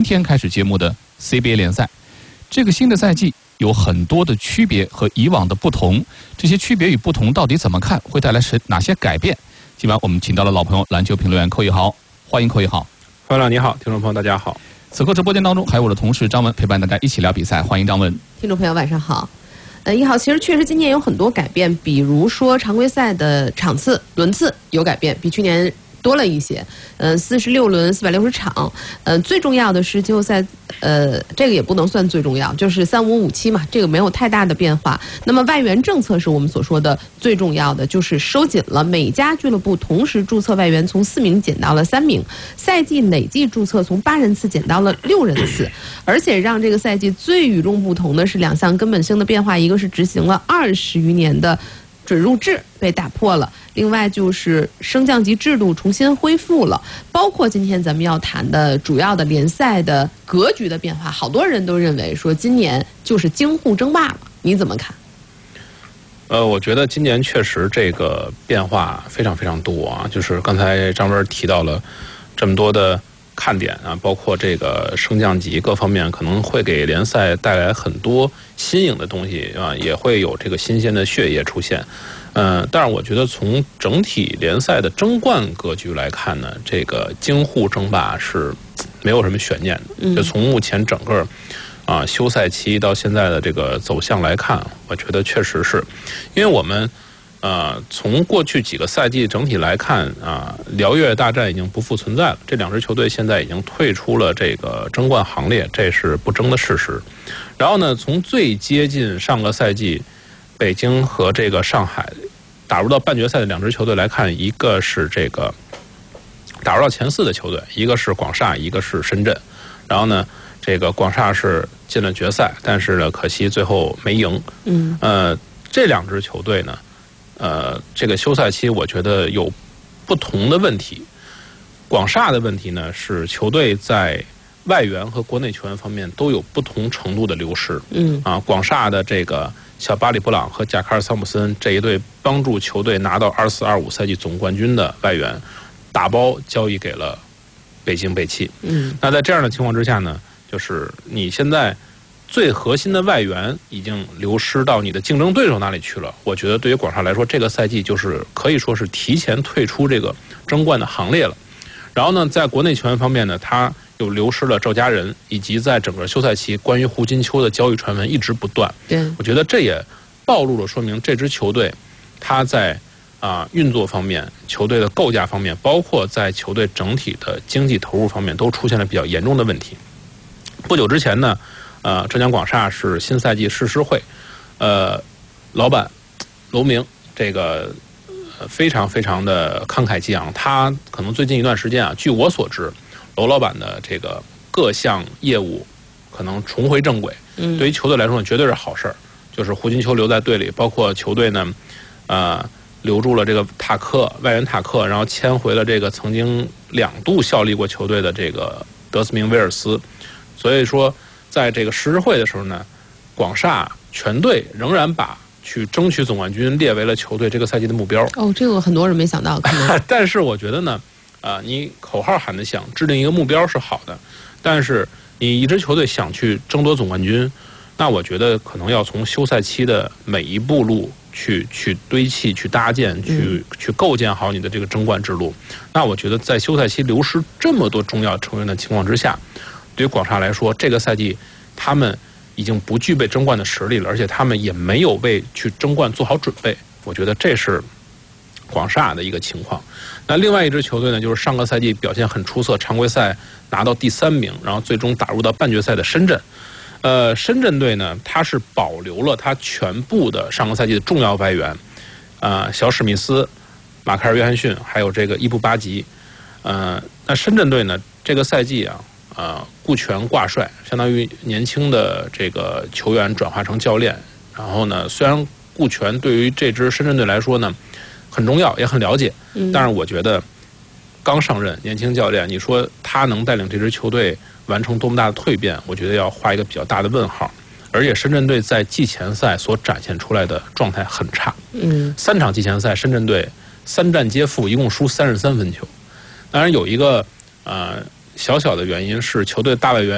天开始揭幕的 CBA 联赛。这个新的赛季有很多的区别和以往的不同，这些区别与不同到底怎么看，会带来哪些改变？今晚我们请到了老朋友篮球评论员寇一豪，欢迎寇一豪。 欢乐你好，听众朋友大家好。 此刻直播间当中还有我的同事张文陪伴大家一起聊比赛，欢迎张文。 听众朋友晚上好。一豪，其实确实今年有很多改变，比如说常规赛的场次轮次有改变，比去年多了一些，46轮460场，最重要的是季后赛，这个也不能算最重要，就是3557嘛，这个没有太大的变化。那么外援政策是我们所说的最重要的，就是收紧了每家俱乐部同时注册外援从4名减到了3名，赛季累计注册从8人次减到了6人次，而且让这个赛季最与众不同的是2项根本性的变化，一个是执行了20余年的准入制被打破了，另外就是升降级制度重新恢复了，包括今天咱们要谈的主要的联赛的格局的变化，好多人都认为说今年就是京沪争霸了，你怎么看？ 我觉得今年确实这个变化非常非常多啊，就是刚才张文提到了这么多的看点啊，包括这个升降级各方面可能会给联赛带来很多新颖的东西啊，也会有这个新鲜的血液出现。但是我觉得从整体联赛的争冠格局来看呢，这个京沪争霸是没有什么悬念的。就从目前整个休赛期到现在的这个走向来看，我觉得确实是，因为我们从过去几个赛季整体来看辽粤大战已经不复存在了，这2支球队现在已经退出了这个争冠行列，这是不争的事实。然后呢，从最接近上个赛季北京和这个上海打入到半决赛的2支球队来看，一个是这个打入到前4的球队，一个是广厦，一个是深圳。然后呢，这个广厦是进了决赛，但是呢，可惜最后没赢。这2支球队呢，这个休赛期我觉得有不同的问题。广厦的问题呢，是球队在外援和国内球员方面都有不同程度的流失。广厦的这个小巴里布朗和贾卡尔桑普森这一队帮助球队拿到24-25赛季总冠军的外援，打包交易给了北京北汽。那在这样的情况之下呢，就是你现在最核心的外援已经流失到你的竞争对手那里去了。我觉得对于广厦来说，这个赛季就是可以说是提前退出这个争冠的行列了。然后呢，在国内球员方面呢，他又流失了赵家人，以及在整个休赛期关于胡金秋的交易传闻一直不断。我觉得这也暴露了，说明这支球队他在运作方面、球队的构架方面，包括在球队整体的经济投入方面，都出现了比较严重的问题。不久之前呢，浙江广厦是新赛季誓师会，老板楼明这个非常非常的慷慨激昂，他可能最近一段时间据我所知，楼老板的这个各项业务可能重回正轨，对于球队来说呢，绝对是好事儿。就是胡金秋留在队里，包括球队呢，留住了这个塔克外援塔克，然后签回了这个曾经2度效力过球队的这个德斯明威尔斯。所以说，在这个誓师会的时候呢，广厦全队仍然把去争取总冠军列为了球队这个赛季的目标。 这个很多人没想到。 但是我觉得呢，你口号喊得响，制定一个目标是好的，但是你一支球队想去争夺总冠军，那我觉得可能要从休赛期的每一步路去堆砌、去搭建、去构建好你的这个争冠之路。那我觉得在休赛期流失这么多重要成员的情况之下，对于广厦来说，这个赛季他们已经不具备争冠的实力了，而且他们也没有为去争冠做好准备。我觉得这是广厦的一个情况。那另外一支球队呢，就是上个赛季表现很出色，常规赛拿到第3名，然后最终打入到半决赛的深圳。深圳队呢，他是保留了他全部的上个赛季的重要外援，小史密斯、马凯尔·约翰逊，还有这个伊布巴吉。那深圳队呢，这个赛季顾全挂帅，相当于年轻的这个球员转化成教练。然后呢，虽然顾全对于这支深圳队来说呢很重要，也很了解，但是我觉得刚上任年轻教练，你说他能带领这支球队完成多么大的蜕变，我觉得要画一个比较大的问号。而且深圳队在季前赛所展现出来的状态很差，3场季前赛深圳队3战皆负，一共输33分球。当然有一个小小的原因是球队大外援